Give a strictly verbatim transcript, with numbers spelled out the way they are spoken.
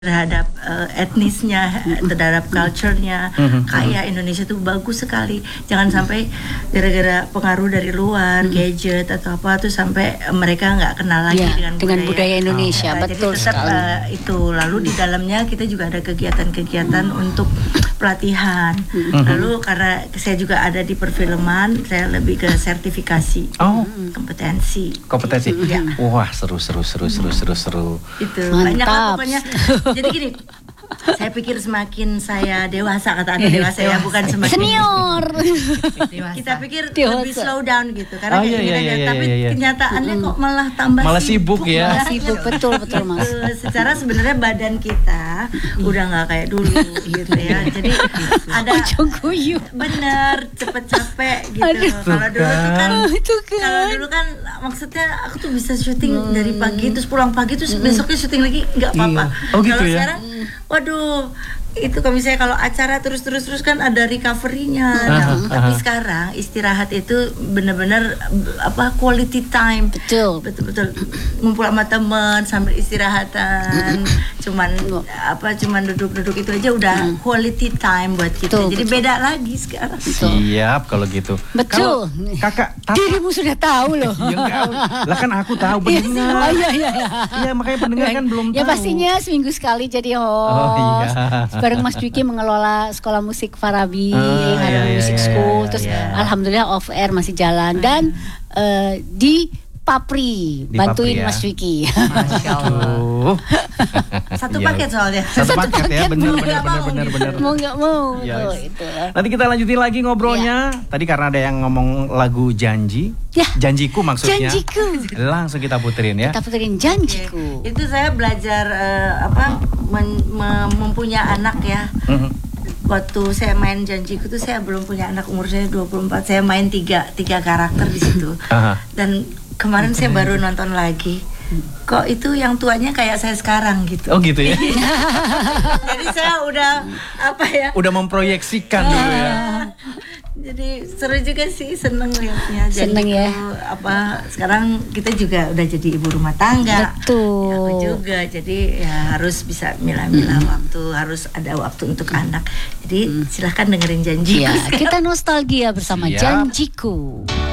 terhadap uh, etnisnya, terhadap culture-nya, mm-hmm. kaya Indonesia itu bagus sekali. Jangan sampai gara-gara pengaruh dari luar, mm-hmm. gadget atau apa tuh sampai mereka nggak kenal lagi ya, dengan, dengan budaya, budaya Indonesia. Oh. Betul Jadi tetap sekali. Uh, itu. Lalu di dalamnya kita juga ada kegiatan-kegiatan mm-hmm. untuk pelatihan. Mm-hmm. Lalu karena saya juga ada di perfilman, saya lebih ke sertifikasi, oh. kompetensi. Kompetensi. Gitu, ya. Wah seru seru seru seru seru seru. Itu Mantap. banyak lah pokoknya. Jadi gini, saya pikir semakin saya dewasa, kata Anda dewasa ya, bukan semakin senior. Kita pikir dewasa. lebih slow down gitu, karena oh, kayak iya, gini iya, aja. iya, Tapi iya, iya. kenyataannya mm. kok malah tambah malah sibuk, sibuk ya. Malah sibuk, betul betul Mas. Secara sebenarnya badan kita udah nggak kayak dulu gitu ya. Jadi ada guyu. Bener, cepet capek gitu. Kalau dulu tuh kan, kalau dulu kan maksudnya aku tuh bisa syuting hmm. dari pagi terus pulang pagi terus hmm. besoknya syuting lagi nggak apa-apa. Iya. Oh, gitu kalau ya? Sekarang, waduh, itu kalau misalnya kalau acara terus-terus terus kan ada recovery-nya. Nah, uh-huh, tapi uh-huh. sekarang istirahat itu benar-benar apa quality time. Betul. Betul-betul ngumpul sama teman sambil istirahatan. Cuman apa cuman duduk-duduk itu aja udah hmm. quality time buat kita. Betul, Jadi betul. beda lagi sekarang. Siap kalau gitu. Betul. Kalau kakak tahu. Dirimu sudah tahu loh. Ya enggak. Lah kan aku tahu pendengar. Oh iya iya iya. Iya makanya pendengar kan belum ya, tahu. Ya pastinya seminggu sekali jadi host. Oh iya. Bareng Mas Dwiki mengelola sekolah musik Farabi, oh, ada iya, musik iya, school, iya, terus iya. alhamdulillah off air masih jalan dan uh, di Papri, Di bantuin Papri, ya. Mas Dwiki. Masya Allah. Satu Iya. paket soalnya. Satu, Satu paket, ya, paket, benar mau benar nggak benar mau benar gitu. benar. Mau nggak mau? Yes. Oh, itu. Nanti kita lanjutin lagi ngobrolnya. Tadi karena ada yang ngomong lagu Janji, Ya. Janjiku maksudnya. Janjiku. Langsung kita puterin ya. Kita puterin Janjiku. Itu saya belajar uh, apa men- mem- mempunyai anak ya. Mhm. Waktu saya main Janjiku tuh saya belum punya anak, umur saya dua puluh empat. Saya main tiga tiga karakter di situ. Aha. Dan kemarin saya baru nonton lagi. Kok itu yang tuanya kayak saya sekarang gitu. Oh gitu ya. Jadi saya udah apa ya? Udah memproyeksikan dulu ya. Jadi seru juga sih, seneng lihatnya. Seneng ya. Apa sekarang kita juga udah jadi ibu rumah tangga. Betul. Ya, aku juga. Jadi ya harus bisa milah-milah Mm. waktu, harus ada waktu untuk anak. Jadi silahkan dengerin Janjiku. Ya, kita nostalgia bersama Siap. Janjiku.